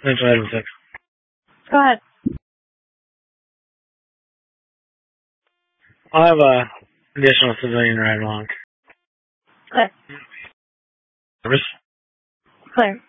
Central item 6. Go ahead. I'll have a additional civilian ride along. Clear. Service. Clear.